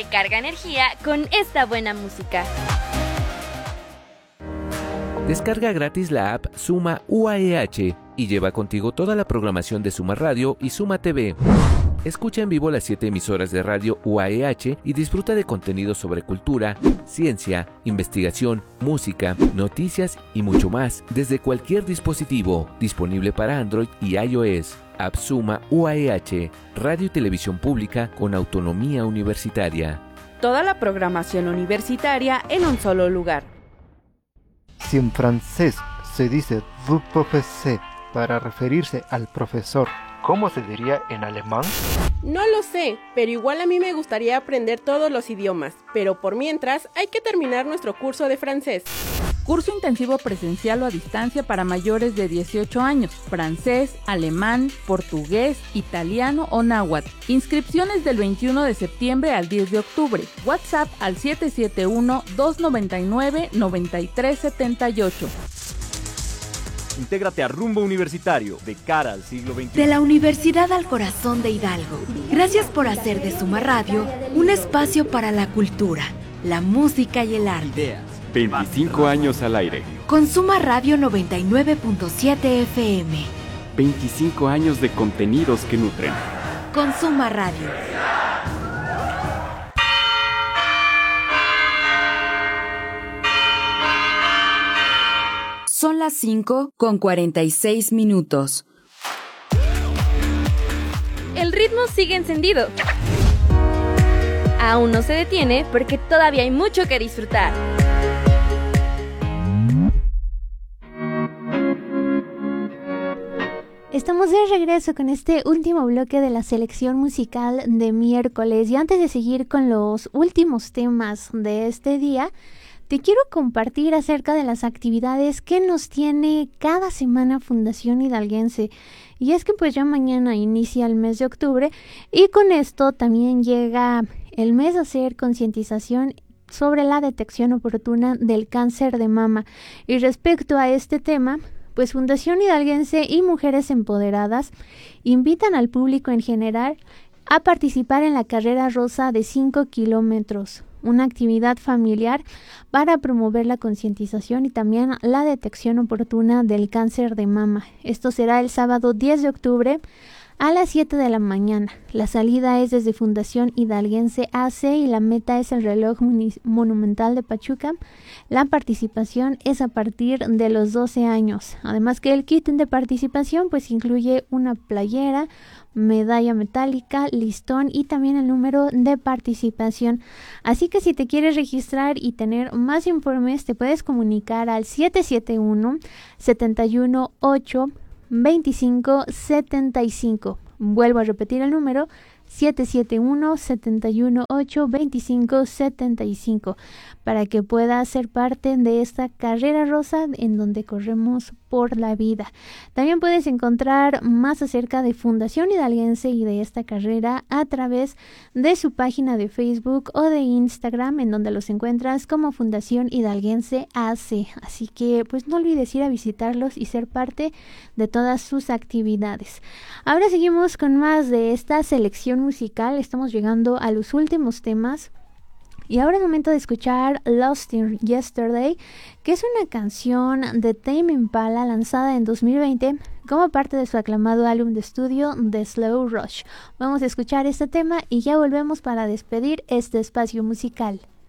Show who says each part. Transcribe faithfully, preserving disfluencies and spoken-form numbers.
Speaker 1: recarga energía con esta buena música.
Speaker 2: Descarga gratis la app Suma U A E H y lleva contigo toda la programación de Suma Radio y Suma T V. Escucha en vivo las siete emisoras de radio U A E H y disfruta de contenidos sobre cultura, ciencia, investigación, música, noticias y mucho más desde cualquier dispositivo, disponible para Android y iOS. App Suma U A E H, radio y televisión pública con autonomía universitaria.
Speaker 3: Toda la programación universitaria en un solo lugar.
Speaker 4: Si en francés se dice vous professeur para referirse al profesor, ¿cómo se diría en alemán?
Speaker 5: No lo sé, pero igual a mí me gustaría aprender todos los idiomas, pero por mientras hay que terminar nuestro curso de francés.
Speaker 3: Curso intensivo presencial o a distancia para mayores de dieciocho años, francés, alemán, portugués, italiano o náhuatl. Inscripciones del veintiuno de septiembre al diez de octubre. WhatsApp al siete siete uno, dos nueve nueve, nueve tres siete ocho.
Speaker 6: Intégrate a Rumbo Universitario, de cara al siglo veintiuno.
Speaker 7: De la Universidad al Corazón de Hidalgo. Gracias por hacer de Suma Radio un espacio para la cultura, la música y el arte.
Speaker 8: veinticinco años al aire.
Speaker 7: Con Suma Radio noventa y nueve punto siete F M.
Speaker 8: veinticinco años de contenidos que nutren.
Speaker 7: Con Suma Radio. Son las cinco con cuarenta y seis minutos.
Speaker 1: El ritmo sigue encendido. Aún no se detiene porque todavía hay mucho que disfrutar.
Speaker 9: Estamos de regreso con este último bloque de la selección musical de miércoles. Y antes de seguir con los últimos temas de este día, te quiero compartir acerca de las actividades que nos tiene cada semana Fundación Hidalguense. Y es que pues ya mañana inicia el mes de octubre y con esto también llega el mes de hacer concientización sobre la detección oportuna del cáncer de mama. Y respecto a este tema, pues Fundación Hidalguense y Mujeres Empoderadas invitan al público en general a participar en la carrera rosa de cinco kilómetros, una actividad familiar para promover la concientización y también la detección oportuna del cáncer de mama. Esto será el sábado diez de octubre a las siete de la mañana. La salida es desde Fundación Hidalguense A C y la meta es el reloj monumental de Pachuca. La participación es a partir de los doce años. Además que el kit de participación pues incluye una playera, medalla metálica, listón y también el número de participación. Así que si te quieres registrar y tener más informes, te puedes comunicar al siete siete uno, siete uno ocho, veinticinco setenta y cinco. Vuelvo a repetir el número siete siete uno, siete uno ocho, veinticinco setenta y cinco para que puedas ser parte de esta carrera rosa en donde corremos por la vida. También puedes encontrar más acerca de Fundación Hidalguense y de esta carrera a través de su página de Facebook o de Instagram, en donde los encuentras como Fundación Hidalguense A C. Así que pues no olvides ir a visitarlos y ser parte de todas sus actividades. Ahora seguimos con más de esta selección musical. Estamos llegando a los últimos temas. Y ahora es momento de escuchar Lost in Yesterday, que es una canción de Tame Impala lanzada en dos mil veinte como parte de su aclamado álbum de estudio The Slow Rush. Vamos a escuchar este tema y ya volvemos para despedir este espacio musical.